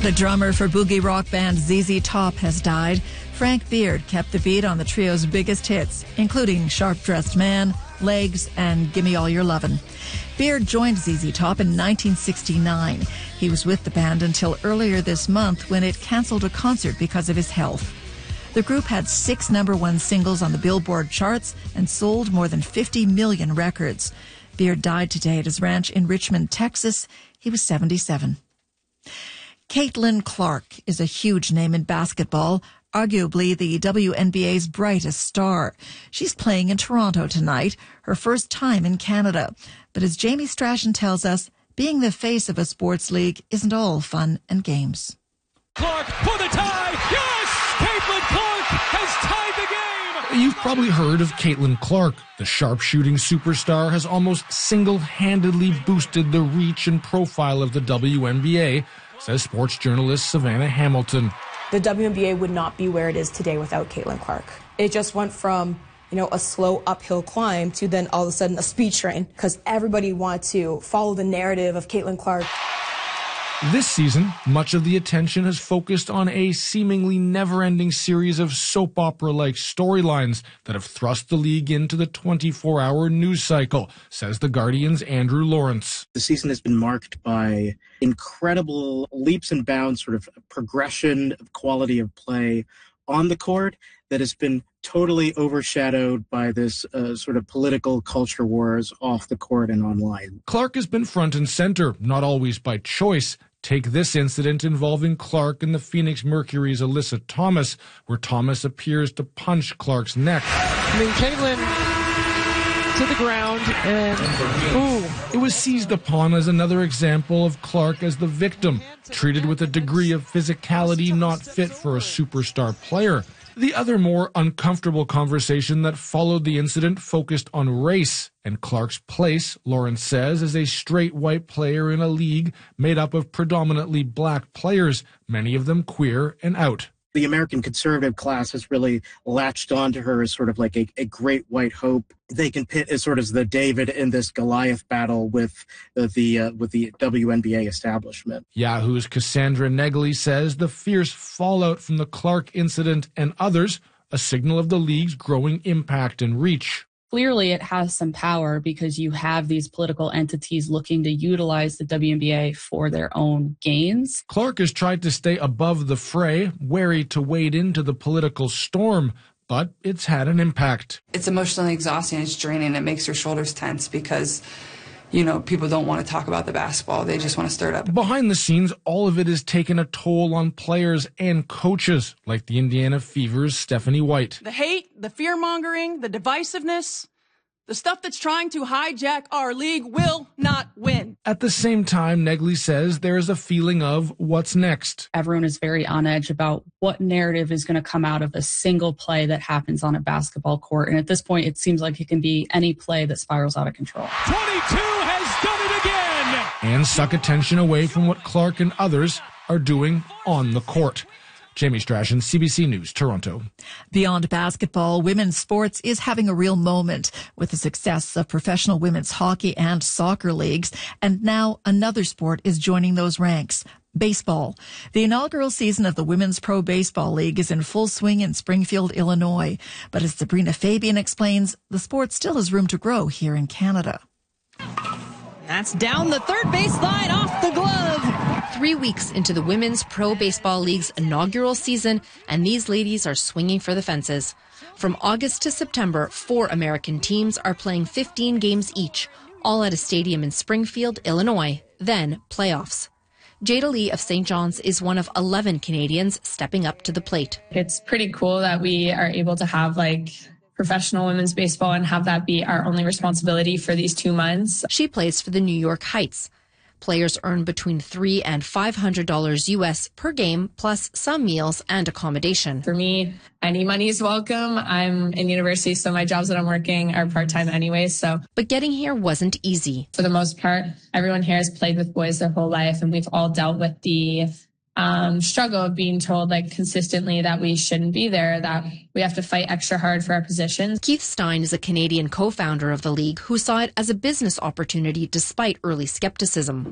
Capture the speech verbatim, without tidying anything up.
The drummer for boogie rock band Z Z Top has died. Frank Beard kept the beat on the trio's biggest hits, including Sharp Dressed Man, Legs, and Gimme All Your Lovin'. Beard joined Z Z Top in nineteen sixty-nine. He was with the band until earlier this month when it canceled a concert because of his health. The group had six number one singles on the Billboard charts and sold more than fifty million records. Beard died today at his ranch in Richmond, Texas. He was seventy-seven. Caitlin Clark is a huge name in basketball, arguably the W N B A's brightest star. She's playing in Toronto tonight, her first time in Canada. But as Jamie Strachan tells us, being the face of a sports league isn't all fun and games. Clark for the tie. Yes! Caitlin Clark has tied the game! You've probably heard of Caitlin Clark. The sharpshooting superstar has almost single-handedly boosted the reach and profile of the W N B A, says sports journalist Savannah Hamilton. The W N B A would not be where it is today without Caitlin Clark. It just went from, you know, a slow uphill climb to then all of a sudden a speed train because everybody wanted to follow the narrative of Caitlin Clark. This season, much of the attention has focused on a seemingly never-ending series of soap opera-like storylines that have thrust the league into the twenty-four hour news cycle, says The Guardian's Andrew Lawrence. The season has been marked by incredible leaps and bounds, sort of progression of quality of play on the court that has been totally overshadowed by this uh, sort of political culture wars off the court and online. Clark has been front and center, not always by choice. Take this incident involving Clark and the Phoenix Mercury's Alyssa Thomas, where Thomas appears to punch Clark's neck. I mean, Caitlin to the ground and ooh. It was seized upon as another example of Clark as the victim, treated with a degree of physicality not fit for a superstar player. The other more uncomfortable conversation that followed the incident focused on race and Clark's place, Lawrence says, as a straight white player in a league made up of predominantly black players, many of them queer and out. The American conservative class has really latched onto her as sort of like a, a great white hope. They can pit as sort of the David in this Goliath battle with uh, the uh, with the W N B A establishment. Yahoo's Cassandra Negley says the fierce fallout from the Clark incident and others, a signal of the league's growing impact and reach. Clearly, it has some power because you have these political entities looking to utilize the W N B A for their own gains. Clark has tried to stay above the fray, wary to wade into the political storm, but it's had an impact. It's emotionally exhausting. It's draining. It makes your shoulders tense because, you know, people don't want to talk about the basketball. They just want to stir it up. Behind the scenes, all of it has taken a toll on players and coaches, like the Indiana Fever's Stephanie White. The hate, the fear-mongering, the divisiveness, the stuff that's trying to hijack our league will not win. At the same time, Negley says there is a feeling of what's next. Everyone is very on edge about what narrative is going to come out of a single play that happens on a basketball court. And at this point, it seems like it can be any play that spirals out of control. twenty-two has done it again! And suck attention away from what Clark and others are doing on the court. Jamie Strachan, C B C News, Toronto. Beyond basketball, women's sports is having a real moment with the success of professional women's hockey and soccer leagues. And now another sport is joining those ranks. Baseball. The inaugural season of the Women's Pro Baseball League is in full swing in Springfield, Illinois. But as Sabrina Fabian explains, the sport still has room to grow here in Canada. That's down the third baseline, off the glove. Three weeks into the Women's Pro Baseball League's inaugural season, and these ladies are swinging for the fences. From August to September, four American teams are playing fifteen games each, all at a stadium in Springfield, Illinois. Then playoffs. Jada Lee of Saint John's is one of eleven Canadians stepping up to the plate. It's pretty cool that we are able to have like professional women's baseball and have that be our only responsibility for these two months. She plays for the New York Heights. Players earn between three and five hundred dollars U S per game, plus some meals and accommodation. For me, any money is welcome. I'm in university, so my jobs that I'm working are part-time anyway. So, but getting here wasn't easy. For the most part, everyone here has played with boys their whole life, and we've all dealt with the um, struggle of being told like consistently that we shouldn't be there, that we have to fight extra hard for our positions. Keith Stein is a Canadian co-founder of the league who saw it as a business opportunity despite early skepticism.